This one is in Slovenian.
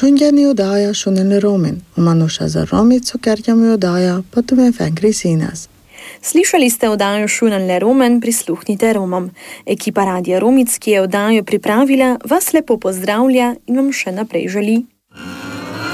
Šungeni oddaja šunen Romen, umanuša za romico kerjami oddaja, pa tume fengri sinas. Slišali ste oddajo Šunan le Romen, prisluhnite Romom. Ekipa Radia Romic, ki je oddajo pripravila, vas lepo pozdravlja in vam še naprej želi